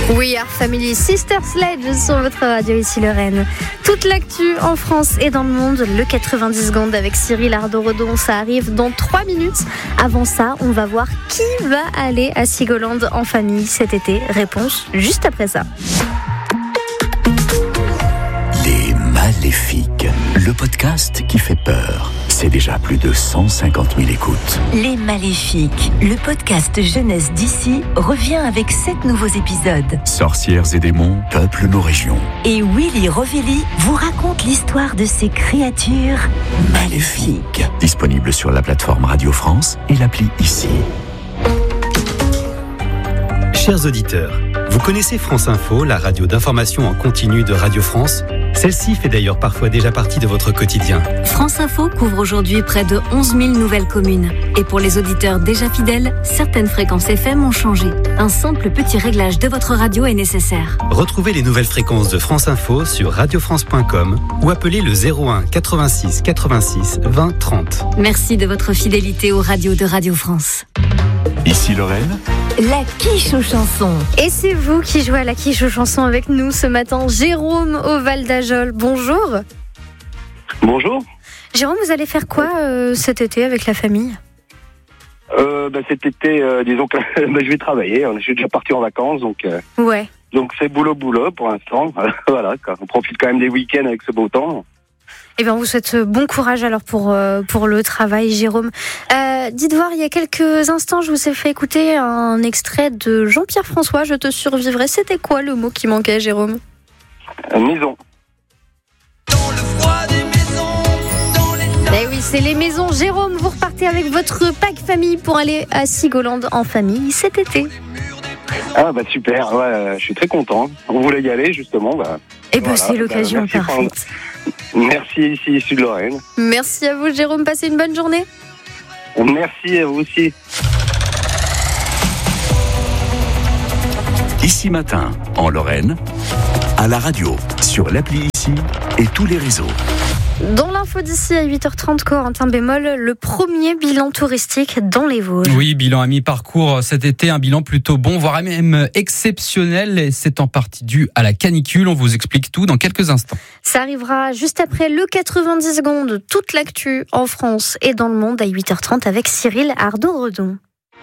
We Are Family, Sister Sledge sur votre radio ici Lorraine. Toute l'actu en France et dans le monde, le 90 secondes avec Cyril Ardo-Redon, ça arrive dans 3 minutes. Avant ça, on va voir qui va aller à Sigolande en famille cet été. Réponse juste après ça. Les Maléfiques, le podcast qui fait peur. C'est déjà plus de 150 000 écoutes. Les Maléfiques, le podcast jeunesse d'ici, revient avec 7 nouveaux épisodes. Sorcières et démons peuplent nos régions. Et Willy Rovelli vous raconte l'histoire de ces créatures maléfiques. Disponible sur la plateforme Radio France et l'appli Ici. Chers auditeurs, vous connaissez France Info, la radio d'information en continu de Radio France ? Celle-ci fait d'ailleurs parfois déjà partie de votre quotidien. France Info couvre aujourd'hui près de 11 000 nouvelles communes. Et pour les auditeurs déjà fidèles, certaines fréquences FM ont changé. Un simple petit réglage de votre radio est nécessaire. Retrouvez les nouvelles fréquences de France Info sur radiofrance.com ou appelez le 01 86 86 20 30. Merci de votre fidélité aux radios de Radio France. Ici Lorraine. La quiche aux chansons. Et c'est vous qui jouez à la quiche aux chansons avec nous ce matin. Jérôme au Val d'Ajol, bonjour. Bonjour. Jérôme, vous allez faire quoi cet été avec la famille ? Cet été, disons que je vais travailler. Je suis déjà parti en vacances, donc Ouais. donc c'est boulot pour l'instant. Voilà, on profite quand même des week-ends avec ce beau temps. Eh bien, on vous souhaite bon courage alors pour le travail, Jérôme. Dites voir, il y a quelques instants, je vous ai fait écouter un extrait de Jean-Pierre François, Je te survivrai. C'était quoi le mot qui manquait, Jérôme ? Maison. Dans le froid des maisons, Eh oui, c'est les maisons. Jérôme, vous repartez avec votre pack famille pour aller à Sigolande en famille cet été. Ah super, ouais, je suis très content. On voulait y aller justement. Eh bien, voilà, c'est l'occasion merci parfaite. Merci ici Sud Lorraine. Merci à vous, Jérôme. Passez une bonne journée. Merci à vous aussi. Ici Matin, en Lorraine, à la radio, sur l'appli Ici et tous les réseaux. Dans l'info d'ici à 8h30, Corentin Bémol, le premier bilan touristique dans les Vosges. Oui, bilan à mi-parcours cet été, un bilan plutôt bon, voire même exceptionnel. Et c'est en partie dû à la canicule. On vous explique tout dans quelques instants. Ça arrivera juste après le 90 secondes. Toute l'actu en France et dans le monde à 8h30 avec Cyril Ardo-Redon.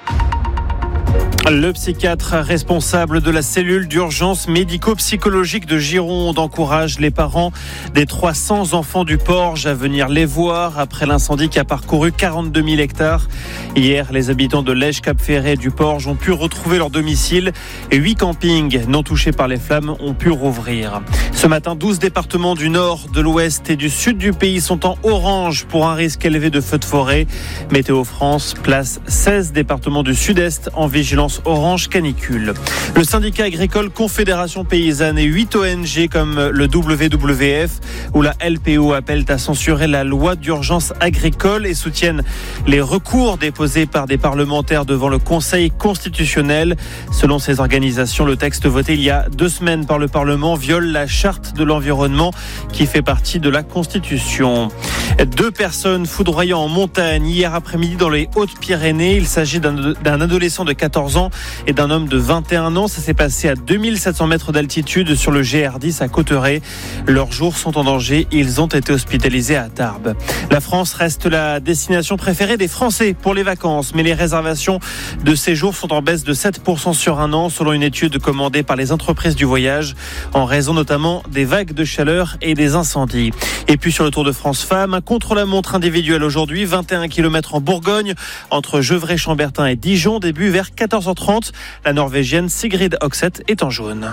Le psychiatre responsable de la cellule d'urgence médico-psychologique de Gironde encourage les parents des 300 enfants du Porge à venir les voir après l'incendie qui a parcouru 42 000 hectares. Hier, les habitants de Lège-Cap-Ferret du Porge ont pu retrouver leur domicile et 8 campings non touchés par les flammes ont pu rouvrir. Ce matin, 12 départements du nord, de l'ouest et du sud du pays sont en orange pour un risque élevé de feux de forêt. Météo France place 16 départements du sud-est en vigilance orange canicule. Le syndicat agricole Confédération Paysanne et 8 ONG comme le WWF ou la LPO appellent à censurer la loi d'urgence agricole et soutiennent les recours déposés par des parlementaires devant le Conseil constitutionnel. Selon ces organisations, le texte voté il y a 2 semaines par le Parlement viole la charte de l'environnement qui fait partie de la Constitution. 2 personnes foudroyant en montagne hier après-midi dans les Hautes-Pyrénées. Il s'agit d'un adolescent de 14 ans et d'un homme de 21 ans. Ça s'est passé à 2700 mètres d'altitude sur le GR10 à Cauterets. Leurs jours sont en danger. Ils ont été hospitalisés à Tarbes. La France reste la destination préférée des Français pour les vacances, mais les réservations de séjour sont en baisse de 7% sur un an, selon une étude commandée par les entreprises du voyage, en raison notamment des vagues de chaleur et des incendies. Et puis sur le Tour de France Femmes, un contre-la-montre individuel aujourd'hui, 21 km en Bourgogne, entre Gevrey-Chambertin et Dijon, début vers 14h30. La Norvégienne Sigrid Hokseth est en jaune.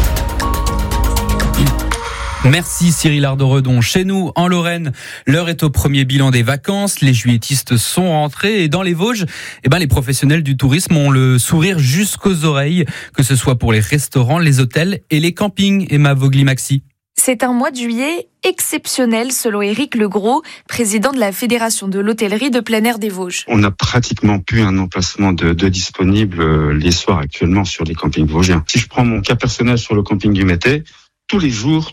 Merci Cyril Ardo-Redon. Chez nous, en Lorraine, l'heure est au premier bilan des vacances. Les juilletistes sont rentrés et dans les Vosges, les professionnels du tourisme ont le sourire jusqu'aux oreilles, que ce soit pour les restaurants, les hôtels et les campings. Emma Vogli-Maxi. C'est un mois de juillet exceptionnel selon Éric Legros, président de la Fédération de l'hôtellerie de plein air des Vosges. On n'a pratiquement plus un emplacement de disponible les soirs actuellement sur les campings vosgiens. Si je prends mon cas personnel sur le camping du Mété, tous les jours,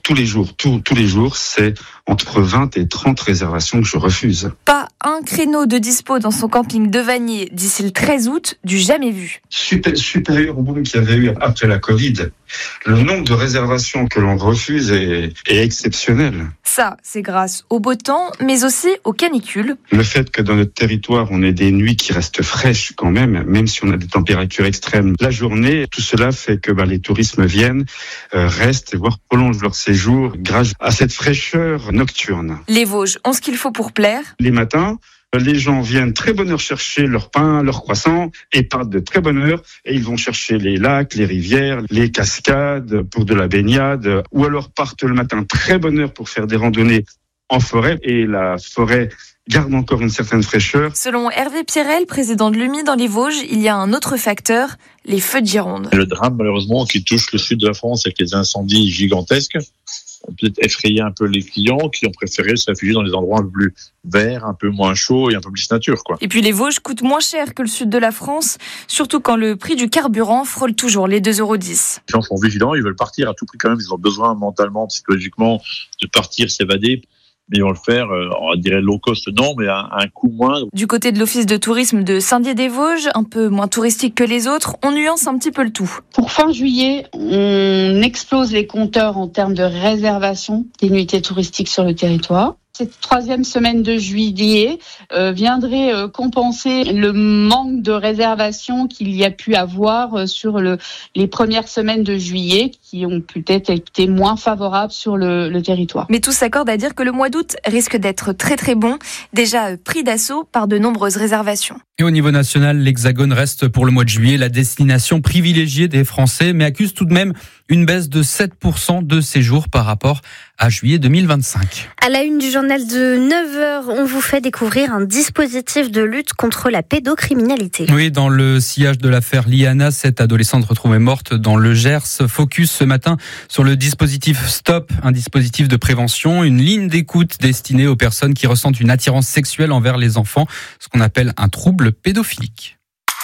c'est entre 20 et 30 réservations que je refuse. Pas un créneau de dispo dans son camping de Vanier d'ici le 13 août, du jamais vu. Supérieur au nombre qu'il y avait eu après la Covid. Le nombre de réservations que l'on refuse est exceptionnel. Ça, c'est grâce au beau temps, mais aussi aux canicules. Le fait que dans notre territoire, on ait des nuits qui restent fraîches quand même si on a des températures extrêmes la journée, tout cela fait que les touristes viennent, restent, voire prolongent leur séjour grâce à cette fraîcheur nocturne. Les Vosges ont ce qu'il faut pour plaire. Les matins, les gens viennent très bonne heure chercher leur pain, leur croissant et partent de très bonne heure et ils vont chercher les lacs, les rivières, les cascades pour de la baignade ou alors partent le matin très bonne heure pour faire des randonnées en forêt et la forêt garde encore une certaine fraîcheur. Selon Hervé Pierrel, président de l'UMI dans les Vosges, il y a un autre facteur, les feux de Gironde. Le drame malheureusement qui touche le sud de la France avec les incendies gigantesques ont peut-être effrayé un peu les clients qui ont préféré se réfugier dans des endroits un peu plus verts, un peu moins chauds et un peu plus nature, quoi. Et puis les Vosges coûtent moins cher que le sud de la France, surtout quand le prix du carburant frôle toujours les 2,10 €. Les gens sont vigilants, ils veulent partir à tout prix quand même, ils ont besoin mentalement, psychologiquement de partir, s'évader. Mais ils vont le faire, on dirait low cost, non, mais à un coût moindre. Du côté de l'office de tourisme de Saint-Dié-des-Vosges, un peu moins touristique que les autres, on nuance un petit peu le tout. Pour fin juillet, on explose les compteurs en termes de réservation des nuitées touristiques sur le territoire. Cette troisième semaine de juillet viendrait compenser le manque de réservations qu'il y a pu avoir sur les premières semaines de juillet qui ont peut-être été moins favorables sur le territoire. Mais tous s'accordent à dire que le mois d'août risque d'être très très bon, déjà pris d'assaut par de nombreuses réservations. Et au niveau national, l'Hexagone reste pour le mois de juillet la destination privilégiée des Français, mais accuse tout de même une baisse de 7% de séjours par rapport à juillet 2025. À la une du journal de 9h, on vous fait découvrir un dispositif de lutte contre la pédocriminalité. Oui, dans le sillage de l'affaire Liana, cette adolescente retrouvée morte dans le Gers. Focus ce matin sur le dispositif Stop, un dispositif de prévention, une ligne d'écoute destinée aux personnes qui ressentent une attirance sexuelle envers les enfants, ce qu'on appelle un trouble pédophilique.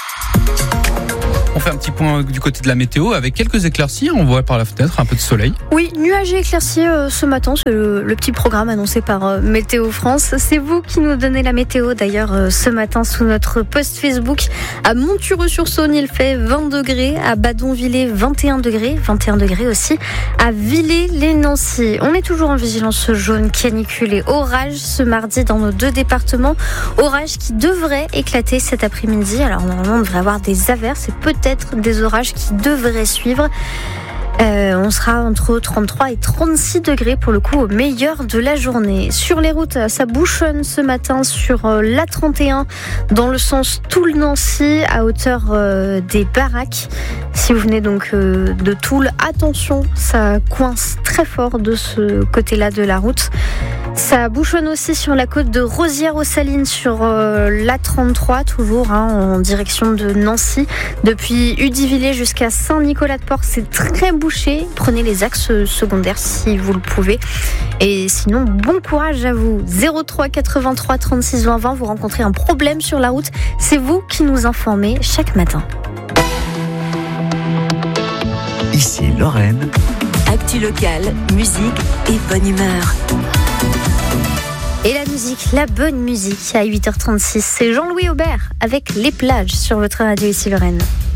On fait un petit point du côté de la météo avec quelques éclaircies. On voit par la fenêtre un peu de soleil. Oui, nuages et éclaircies ce matin. C'est le petit programme annoncé par Météo France. C'est vous qui nous donnez la météo d'ailleurs ce matin sous notre post Facebook. À Montureux-sur-Saône, il fait 20 degrés. À Badonvillers, 21 degrés. 21 degrés aussi à Villers-les-Nancy. On est toujours en vigilance jaune, canicule et orage ce mardi dans nos deux départements. Orage qui devrait éclater cet après-midi. Alors normalement, on devrait avoir des averses et peut-être des orages qui devraient suivre. On sera entre 33 et 36 degrés pour le coup au meilleur de la journée. Sur les routes, ça bouchonne ce matin sur l'A31 dans le sens Toul-Nancy à hauteur des Baraques. Si vous venez donc de Toul, attention, ça coince très fort de ce côté-là de la route. Ça bouchonne aussi sur la côte de Rosières-aux-Salines sur l'A33, toujours en direction de Nancy. Depuis Udivillers jusqu'à Saint-Nicolas-de-Port, c'est très bouché. Prenez les axes secondaires si vous le pouvez. Et sinon, bon courage à vous. 03 83 36 20 20, vous rencontrez un problème sur la route. C'est vous qui nous informez chaque matin. Ici Lorraine. Actu locale, musique et bonne humeur. Et la musique, la bonne musique à 8h36, c'est Jean-Louis Aubert avec Les Plages sur votre radio ici Lorraine.